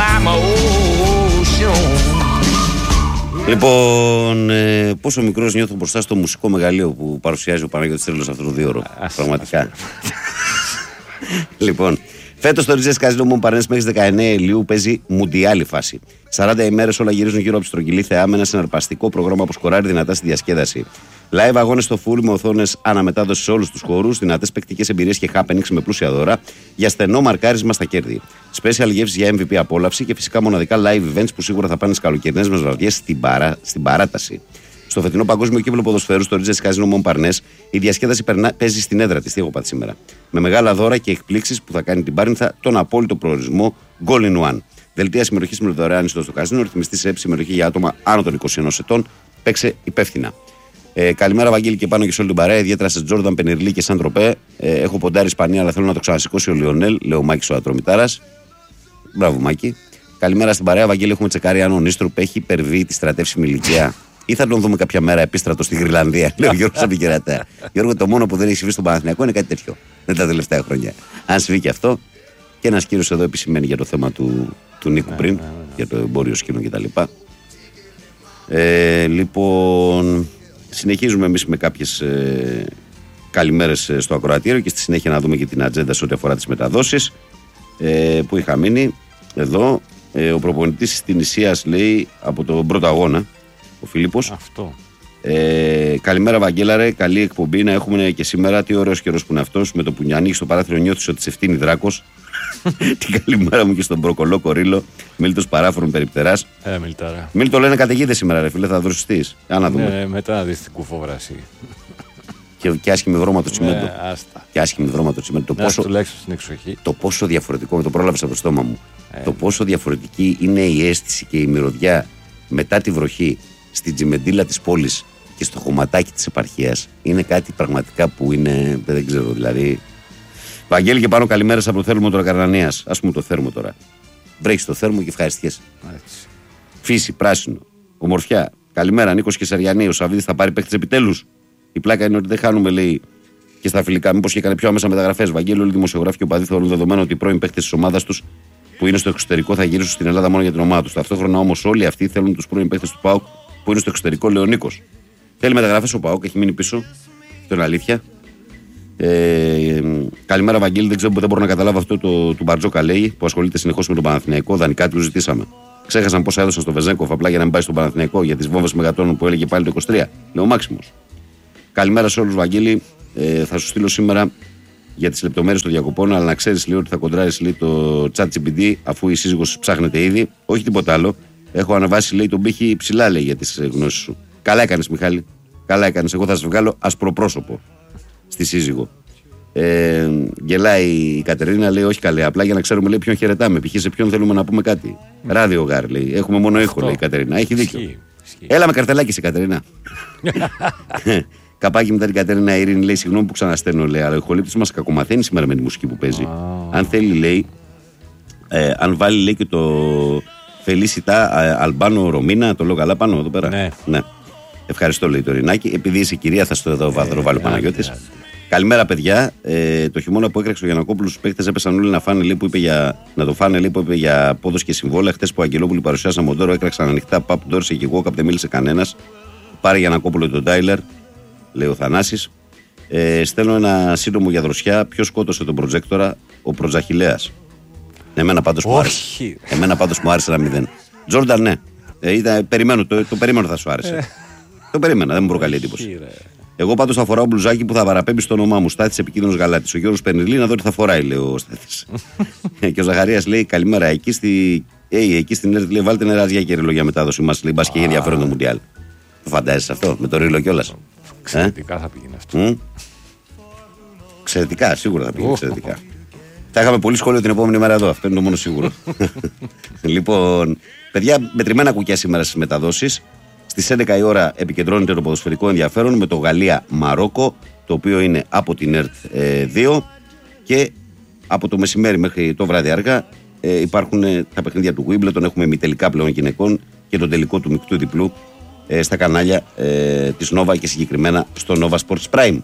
my motion. Λοιπόν, πόσο μικρός νιώθω μπροστά στο μουσικό μεγαλείο που παρουσιάζει ο Παναγιώτης Τρέλος αυτό το 2ωρο. Πραγματικά. Λοιπόν, φέτος το Ρίζες Καζίνο Μομπαρνές μέχρι 19 Ιουλίου παίζει μουντιάλη φάση. 40 ημέρες όλα γυρίζουν γύρω από τη στρογγυλή θεά με ένα συναρπαστικό πρόγραμμα που σκοράρει δυνατά στη διασκέδαση. Live αγώνες στο full με οθόνες αναμετάδοση σε όλους τους χώρους, δυνατές παικτικές εμπειρίες και happenings με πλούσια δώρα για στενό μαρκάρισμα στα κέρδη. Special γεύσεις για MVP απόλαυση και φυσικά μοναδικά live events που σίγουρα θα πάνε στις καλοκαιρινές μας βραδιές στην παράταση. Στο φετινό Παγκόσμιο Κύκλο Ποδοσφαίρου, στο Ρίζες Καζίνο Μομπαρνές, η διασκέδαση παίζει στην έδρα της. Τι έχω πάθει σήμερα. Με μεγάλα δώρα και εκπλήξεις που θα κάνει την Πάρνηθα τον απόλυτο προορισμό Goal in One. Δελτία συμμετοχής με δωρεάν ιστό στο καζίνο, ρυθμιστή σε συμμετοχή για άτομα άνω των 21 ετών. Παίξε υπεύθυνα. Καλημέρα, Βαγγέλη, και πάνω και σε όλη την παρέα. Ιδιαίτερα σε Τζόρνταν, Πενιρλί και Σαν Τροπέ. Έχω ποντάρει Ισπανία, αλλά θέλω να το ξανασηκώσει ο Λιονέλ, λέει ο Μάκης ο Ατρομητάρας. Μπράβο, Μάκη. Καλημέρα στην παρέα, Βαγγέλη. Έχουμε τσεκάρει αν ο Νίστρουπ έχει υπερβεί τη στρατεύσιμη ηλικία ή θα τον δούμε κάποια μέρα επίστρατο στη Γρυλανδία, λέει ο Γιώργος Απικερατέα. Γιώργο, το μόνο που δεν έχει συμβεί στον Παναθηναϊκό είναι κάτι τέτοιο. Δεν τα τελευταία χρόνια. Αν συμβεί και αυτό, και ένας κύριος εδώ επισημαίνει για το θέμα του Νίκου πριν, για το εμπόριο σκηνό κτλ. Λοιπόν, συνεχίζουμε εμείς με κάποιες καλημέρες στο ακροατήριο και στη συνέχεια να δούμε και την ατζέντα σε ό,τι αφορά τις μεταδόσεις που είχα μείνει εδώ. Ο προπονητής της Τινησίας λέει από τον πρώτο αγώνα, ο Φίλιππος. Αυτό. Καλημέρα, Βαγγέλαρε. Καλή εκπομπή να έχουμε και σήμερα. Τι ωραίος καιρός που είναι αυτός. Με το που ανοίγει στο παράθυρο νιώθεις ότι σε φτύνει δράκος. Την καλημέρα μου και στον Προκολό Κορίλο. Μίλτος Παράφρον Περιπτεράς. Μιλτάρα. Μίλτο λένε καταιγίδες σήμερα, ρε φίλε. Θα δροσιστείς. Να δούμε. Μετά να δεις την κουφοβράση. Και άσχημη βρώμα το τσιμέντο. Και άσχημη βρώμα το τσιμέντο. Το πόσο διαφορετικό, με το πρόλαβες από το στόμα μου. Το πόσο διαφορετική είναι η αίσθηση και η μυρωδιά μετά τη βροχή στην τσιμεντίλα της πόλης και στο χωματάκι της επαρχίας. Είναι κάτι πραγματικά που είναι. Δεν ξέρω δηλαδή. Βαγγέλη, και πάνω καλημέρας από το θέρμο τώρα Καρνανίας. Ας πούμε το θέρμο τώρα. Βρέχει το θέρμο και ευχαριστιέσαι. Φύση, πράσινο, ομορφιά. Καλημέρα, Νίκος Κεσαριανή. Ο Σαββίδης θα πάρει παίκτες επιτέλους. Η πλάκα είναι ότι δεν χάνουμε, λέει, και στα φιλικά. Μήπως και έκανε πιο άμεσα μεταγραφές. Βαγγέλη, όλοι οι δημοσιογράφοι και οπαδοί θεωρούν δεδομένο ότι οι πρώην παίκτες της ομάδας τους που είναι στο εξωτερικό θα γυρίσουν στην Ελλάδα μόνο για την ομάδα τους. Ταυτόχρονα όμως όλοι αυτοί θέλουν τους πρώην παίκτες του ΠΑΟΚ που είναι στο εξωτερικό, λέει ο Νίκος. Θέλει μεταγραφές ο ΠΑΟΚ, έχει μείνει πίσω. Αυτό είναι αλήθεια. Καλημέρα, Βαγγέλη. Δεν μπορώ να καταλάβω αυτό του Μπαρτζόκα, λέει, που ασχολείται συνεχώς με τον Παναθηναϊκό. Δανεικά του ζητήσαμε. Ξέχασαν πόσα έδωσαν στο Βεζέγκοφ απλά για να μην πάει στον Παναθηναϊκό για τις βόμβες μεγατόνων που έλεγε πάλι το 23. Λέει ο Μάξιμος. Καλημέρα σε όλους, Βαγγέλη. Θα σου στείλω σήμερα για τις λεπτομέρειες των διακοπών, αλλά να ξέρεις, λέει, ότι θα κοντράρεις, λέει, το ChatGPT αφού η σύζυγος ψάχνεται ήδη. Όχι τίποτα άλλο. Έχω αναβάσει, λέει, τον πύχη ψηλά, λέει, για τις γνώσεις σου. Καλά έκανες, Μιχάλη. Καλά έκανες. Εγώ θα σε βγάλω ασπροπρόσωπο στη σύζυγο. Γελάει η Κατερίνα, λέει, όχι καλέ. Απλά για να ξέρουμε, λέει, ποιον χαιρετάμε. Π.χ. σε ποιον θέλουμε να πούμε κάτι. Ράδιο γάρ, λέει. Έχουμε μόνο ήχο, λέει η Κατερίνα. Έχει δίκιο. Ισχύει. Έλα με καρτελάκι σε Κατερίνα. Καπάκι μετά την Κατερίνα Ειρήνη, λέει, συγγνώμη που ξαναστέλνω, λέει, αλλά ο ηχολήπτης μας κακομαθαίνει σήμερα με τη μουσική που παίζει. Αν θέλει, λέει, αν βάλει, λέει, και το Φελίσιτα Αλμπάνο Ρωμίνα, το λέω καλά πάνω εδώ πέρα. Ναι. Ευχαριστώ, λέει το Ρινάκι. Επειδή είσαι κυρία, θα στο εδώ βάλει ο Παναγιώτης. Καλημέρα, παιδιά. Το χειμώνα που έκραξε ο Γιαννακόπουλος, στους παίκτες έπεσαν όλοι να φάνε, λέει, να το φάνε, λέει, που είπε για απόδοση και συμβόλαια. Χτες που ο Αγγελόπουλοι παρουσιάσαν Μοντόρο, έκραξαν ανοιχτά. Παπ Ντόρσε και εγώ, δεν μίλησε κανένας. Πάρε Γιαννακόπουλο τον Τάιλερ, λέει ο Θανάσης. Στέλνω ένα σύντομο για δροσιά. Ποιος σκότωσε τον προτζέκτορα? Ο Πρωτζαχηλέας. Εμένα πάντως μου άρεσε ένα 0. Τζόρνταν, ναι. Περιμένω, το περίμενο θα σου άρεσε. Το περίμενα, δεν μου προκαλεί εντύπωση. Εγώ πάντως θα φοράω μπλουζάκι που θα παραπέμπει στο όνομά μου. Στάθης επικίνδυνος γαλάτης. Ο Γιώργος Πενιλή να δω τι θα φοράει, λέει ο Στάθης. Και ο Ζαχαρίας λέει καλημέρα. Εκεί στην ΕΡΤ, λέει, βάλτε νεράζια και ρίλο για μετάδοση μας. Λέει μπας και έχει ενδιαφέρον το Μουντιάλ. Το φαντάζεσαι αυτό με το ρίλο κιόλας? Εξαιρετικά θα πήγαινε αυτό. Εξαιρετικά, σίγουρα θα πήγαινε εξαιρετικά. Θα είχαμε πολύ σχόλιο την επόμενη μέρα εδώ. Αυτό είναι το μόνο σίγουρο. Λοιπόν, παιδιά, μετρημένα κουκιά σήμερα στις μεταδόσεις. Στις 11 η ώρα επικεντρώνεται το ποδοσφαιρικό ενδιαφέρον με το Γαλλία-Μαρόκο, το οποίο είναι από την ΕΡΤ 2, και από το μεσημέρι μέχρι το βράδυ αργά υπάρχουν τα παιχνίδια του Wimbledon. Έχουμε ημιτελικά πλέον γυναικών και τον τελικό του μεικτού διπλού στα κανάλια της Nova και συγκεκριμένα στο Nova Sports Prime.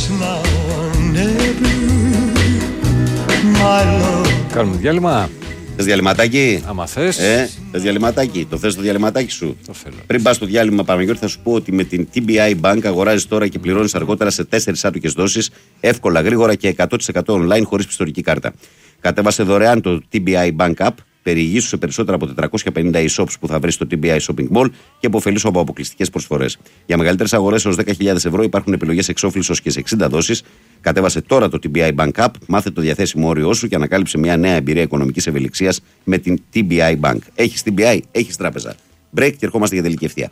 Κάνουμε διάλειμμα. Θες διαλυματάκι? Άμα θες. Θες διαλυματάκι. Το θες το διαλυματάκι σου? Το θέλω. Πριν πας στο διάλειμμα, Παναγιώτη, θα σου πω ότι με την TBI Bank αγοράζεις τώρα και πληρώνεις αργότερα σε 4 άτοκες δόσεις, εύκολα, γρήγορα και 100% online χωρίς πιστωτική κάρτα. Κατέβασε δωρεάν το TBI Bank App, περιηγήσου σε περισσότερα από 450 e-shops που θα βρεις στο TBI Shopping Mall και αποφελήσου από αποκλειστικές προσφορές. Για μεγαλύτερες αγορές έως 10.000 ευρώ υπάρχουν επιλογές εξόφλησης και σε 60 δόσεις. Κατέβασε τώρα το TBI Bank App, μάθε το διαθέσιμο όριό σου και ανακάλυψε μια νέα εμπειρία οικονομικής ευελιξίας με την TBI Bank. Έχεις TBI, έχεις τράπεζα. Break και ερχόμαστε για τελική ευθεία.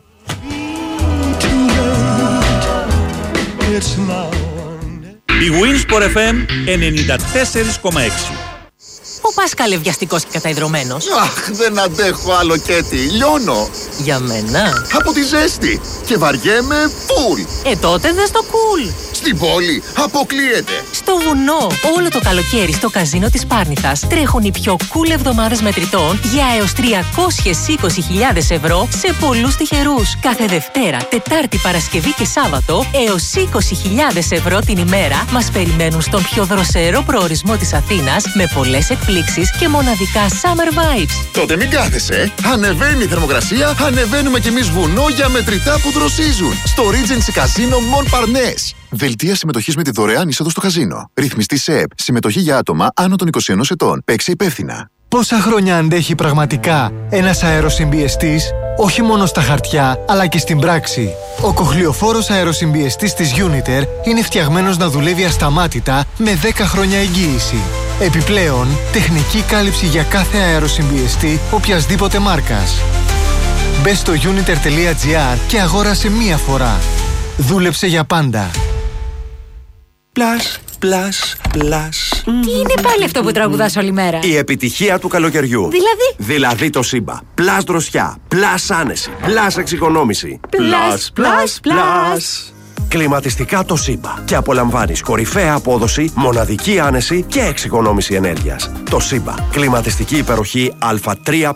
Η Winsport FM 94,6. Ο Πάσκαλε βιαστικός και καταϊδρωμένος. Αχ, δεν αντέχω άλλο Κέτι, λιώνω. Για μένα. Από τη ζέστη και βαριέμαι φουλ. Τότε δες το cool. Στην πόλη αποκλείεται. Στο βουνό, όλο το καλοκαίρι στο καζίνο της Πάρνηθας τρέχουν οι πιο cool εβδομάδες μετρητών για έως 320.000 ευρώ σε πολλούς τυχερούς. Κάθε Δευτέρα, Τετάρτη, Παρασκευή και Σάββατο έως 20.000 ευρώ την ημέρα μας περιμένουν στον πιο δροσερό προορισμό της Αθήνας με πολλές εκπλήξεις και μοναδικά summer vibes. Τότε μην κάθεσαι. Ανεβαίνει η θερμοκρασία, ανεβαίνουμε κι εμείς βουνό για μετρητά που δροσίζουν. Στο Regency Casino Montparnasse. Δελτία συμμετοχής με τη δωρεάν είσοδο στο καζίνο. Ρυθμιστή ΣΕΕΠ. Συμμετοχή για άτομα άνω των 21 ετών. Παίξε υπεύθυνα. Πόσα χρόνια αντέχει πραγματικά ένας αεροσυμπιεστής, όχι μόνο στα χαρτιά, αλλά και στην πράξη. Ο κοχλιοφόρος αεροσυμπιεστής της Uniter είναι φτιαγμένος να δουλεύει ασταμάτητα με 10 χρόνια εγγύηση. Επιπλέον, τεχνική κάλυψη για κάθε αεροσυμπιεστή οποιασδήποτε μάρκας. Μπες στο uniter.gr και αγόρασε μία φορά. Δούλεψε για πάντα. Πλάς, πλάς, πλάς. Τι είναι πάλι αυτό που τραγουδάς όλη μέρα? Η επιτυχία του καλοκαιριού. Δηλαδή το Σύμπα. Πλάς δροσιά, πλάς άνεση, πλάς εξοικονόμηση. Πλάς, πλάς, πλάς. Κλιματιστικά το Σύμπα. Και απολαμβάνεις κορυφαία απόδοση, μοναδική άνεση και εξοικονόμηση ενέργειας. Το Σύμπα. Κλιματιστική υπεροχή Α3+.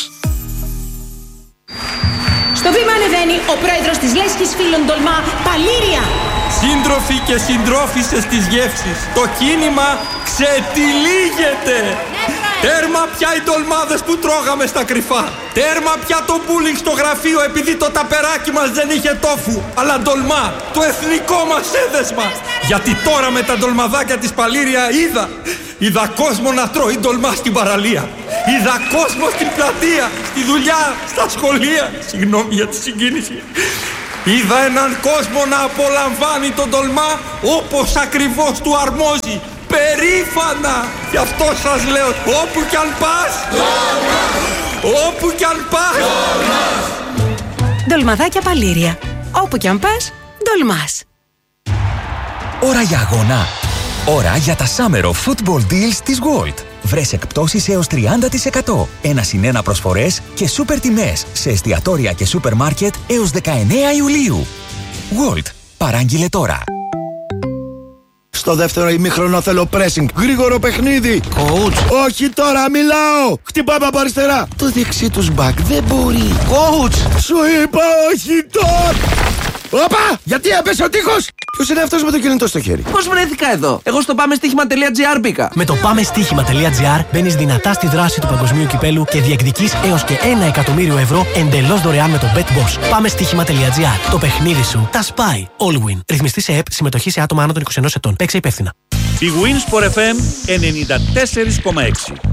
Στο βήμα ανεβαίνει ο πρόεδρος της Λέσχης Φίλων Τολμά, Παλήρια. Σύντροφοι και συντρόφισσες της γεύσης, το κίνημα ξετυλίγεται. Τέρμα πια οι ντολμάδες που τρώγαμε στα κρυφά. Τέρμα πια το μπούλινγκ στο γραφείο επειδή το ταπεράκι μας δεν είχε τόφου. Αλλά ντολμά, το εθνικό μας έδεσμα. Γιατί τώρα με τα ντολμαδάκια της Παλήρια είδα κόσμο να τρώει ντολμά στην παραλία. Είδα κόσμο στην πλατεία, στη δουλειά, στα σχολεία. Συγγνώμη για τη συγκίνηση. Είδα έναν κόσμο να απολαμβάνει τον ντολμά όπως ακριβώς του αρμόζει. Περήφανα! Γι' αυτό σας λέω, όπου κι αν πας, όπου κι αν πας. Ντολμαδάκια Παλήρια. Όπου κι αν πας, ντολμάς. Ώρα για αγώνα. Ώρα για τα Summer of Football Deals της Gold. Βρες εκπτώσεις έως 30%, 1+1 προσφορές και σούπερ τιμές σε εστιατόρια και σούπερ μάρκετ έως 19 Ιουλίου. Gold. Παράγγειλε τώρα. Στο δεύτερο ημίχρονο θέλω pressing. Γρήγορο παιχνίδι. Coach. Όχι τώρα, μιλάω. Χτυπάμε από αριστερά. Το δεξί τους back δεν μπορεί. Coach. Σου είπα όχι τώρα. Όπα! Γιατί έπεσε ο τείχος! Ποιος είναι αυτός με το κινητό στο χέρι? Πώς βρέθηκα εδώ? Εγώ στο πάμεστοίχημα.gr μπήκα. Με το πάμεστοίχημα.gr μπαίνεις δυνατά στη δράση του παγκοσμίου κυπέλου και διεκδικείς έως και 1 εκατομμύριο ευρώ εντελώς δωρεάν με το BetBoss. Πάμεστοίχημα.gr. Το παιχνίδι σου τα σπάει. All win. Ρυθμιστή σε ΕΠ, συμμετοχή σε άτομα άνω των 21 ετών. Παίξε υπεύθυνα. Η Winsport FM 94,6.